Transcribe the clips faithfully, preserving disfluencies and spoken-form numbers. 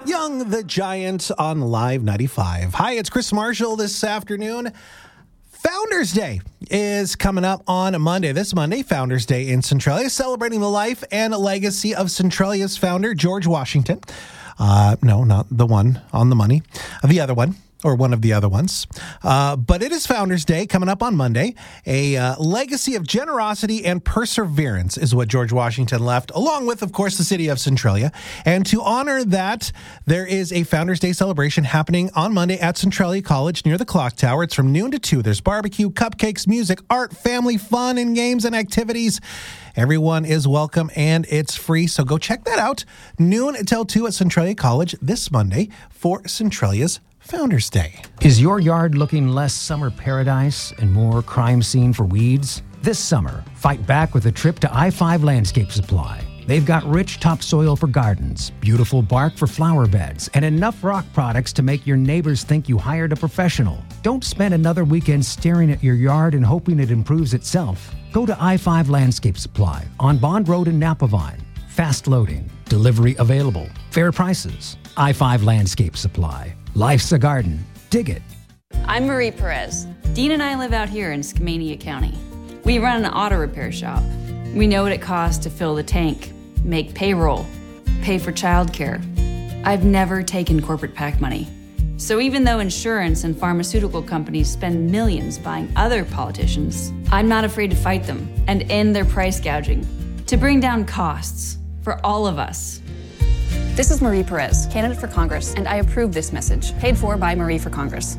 Young the Giant on Live ninety-five. Hi, it's Chris Marshall this afternoon. Founders Day is coming up on Monday. This Monday, Founders Day in Centralia, celebrating the life and legacy of Centralia's founder, George Washington. Uh, no, not the one on the money, the other one. Or one of the other ones. Uh, but it is Founders Day coming up on Monday. A uh, legacy of generosity and perseverance is what George Washington left, along with, of course, the city of Centralia. And to honor that, there is a Founders Day celebration happening on Monday at Centralia College near the Clock Tower. It's from noon to two. There's barbecue, cupcakes, music, art, family fun, and games and activities. Everyone is welcome, and it's free, so go check that out. Noon until two at Centralia College this Monday for Centralia's Founders Day. Is your yard looking less summer paradise and more crime scene for weeds? This summer, fight back with a trip to I five Landscape Supply. They've got rich topsoil for gardens, beautiful bark for flower beds, and enough rock products to make your neighbors think you hired a professional. Don't spend another weekend staring at your yard and hoping it improves itself. Go to I five Landscape Supply on Bond Road in Napavine. Fast loading, delivery available, fair prices. I five Landscape Supply. Life's a garden. Dig it. I'm Marie Perez. Dean and I live out here in Skamania County. We run an auto repair shop. We know what it costs to fill the tank, make payroll, pay for childcare. I've never taken corporate PAC money. So even though insurance and pharmaceutical companies spend millions buying other politicians, I'm not afraid to fight them and end their price gouging to bring down costs for all of us. This is Marie Perez, candidate for Congress, and I approve this message, paid for by Marie for Congress.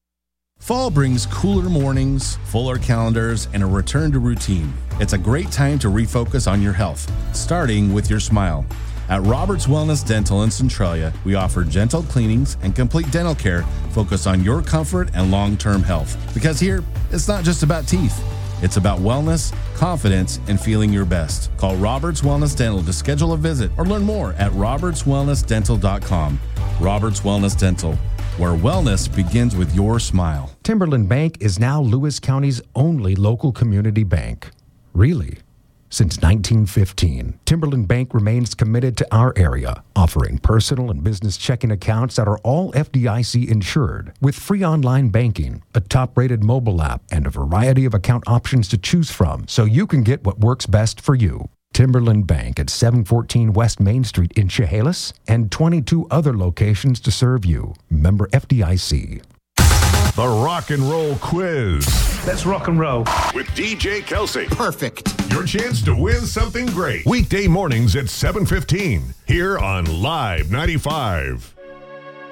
Fall brings cooler mornings, fuller calendars, and a return to routine. It's a great time to refocus on your health, starting with your smile. At Roberts Wellness Dental in Centralia, we offer gentle cleanings and complete dental care focused on your comfort and long-term health. Because here, it's not just about teeth. It's about wellness, confidence, and feeling your best. Call Roberts Wellness Dental to schedule a visit or learn more at roberts wellness dental dot com. Roberts Wellness Dental, where wellness begins with your smile. Timberland Bank is now Lewis County's only local community bank. Really? Since nineteen fifteen, Timberland Bank remains committed to our area, offering personal and business checking accounts that are all F D I C insured, with free online banking, a top-rated mobile app, and a variety of account options to choose from, so you can get what works best for you. Timberland Bank at seven fourteen West Main Street in Chehalis, and twenty-two other locations to serve you. Member F D I C. The Rock and Roll Quiz. Let's rock and roll. With D J Kelsey. Perfect. Your chance to win something great. Weekday mornings at seven fifteen. Here on Live ninety-five.